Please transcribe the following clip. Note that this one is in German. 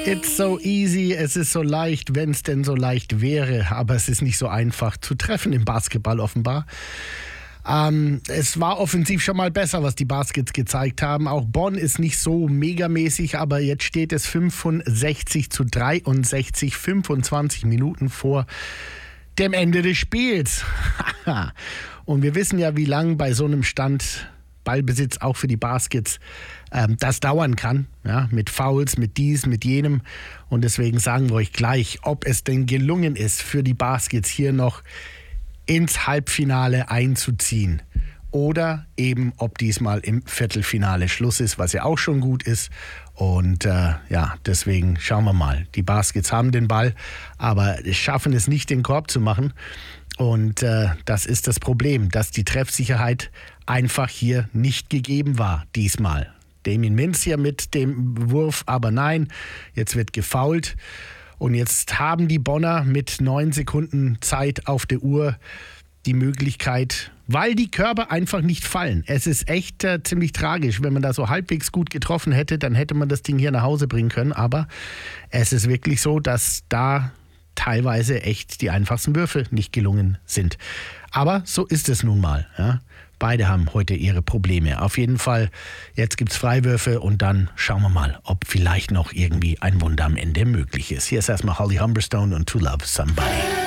It's so easy, es ist so leicht, wenn es denn so leicht wäre, aber es ist nicht so einfach zu treffen im Basketball offenbar. Es war offensiv schon mal besser, was die Baskets gezeigt haben. Auch Bonn ist nicht so megamäßig, aber jetzt steht es 65-63, 25 Minuten vor dem Ende des Spiels. Und wir wissen ja, wie lang bei so einem Stand Ballbesitz auch für die Baskets das dauern kann, ja, mit Fouls, mit dies, mit jenem. Und deswegen sagen wir euch gleich, ob es denn gelungen ist, für die Baskets hier noch ins Halbfinale einzuziehen oder eben, ob diesmal im Viertelfinale Schluss ist, was ja auch schon gut ist. Und deswegen schauen wir mal. Die Baskets haben den Ball, aber schaffen es nicht, den Korb zu machen. Und das ist das Problem, dass die Treffsicherheit einfach hier nicht gegeben war diesmal. Damien Mintz hier mit dem Wurf, aber nein, jetzt wird gefoult. Und jetzt haben die Bonner mit 9 Sekunden Zeit auf der Uhr die Möglichkeit, weil die Körbe einfach nicht fallen. Es ist echt ziemlich tragisch. Wenn man da so halbwegs gut getroffen hätte, dann hätte man das Ding hier nach Hause bringen können. Aber es ist wirklich so, dass da teilweise echt die einfachsten Würfe nicht gelungen sind. Aber so ist es nun mal. Ja. Beide haben heute ihre Probleme. Auf jeden Fall, jetzt gibt's Freiwürfe und dann schauen wir mal, ob vielleicht noch irgendwie ein Wunder am Ende möglich ist. Hier ist erstmal Holly Humberstone und To Love Somebody.